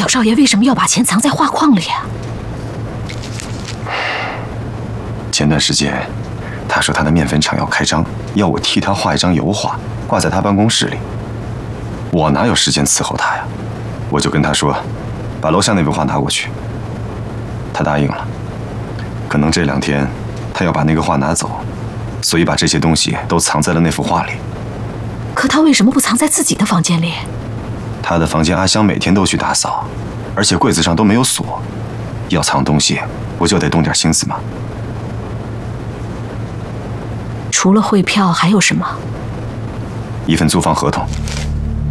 小少爷为什么要把钱藏在画框里啊？ 前段时间，他说他的面粉厂要开张，要我替他画一张油画，挂在他办公室里。我哪有时间伺候他呀？我就跟他说，把楼下那幅画拿过去。他答应了。可能这2天他要把那个画拿走，所以把这些东西都藏在了那幅画里。 可他为什么不藏在自己的房间里？ 他的房间阿香每天都去打扫，而且柜子上都没有锁。要藏东西，不就得动点心思吗？ 除了汇票还有什么？ 一份租房合同。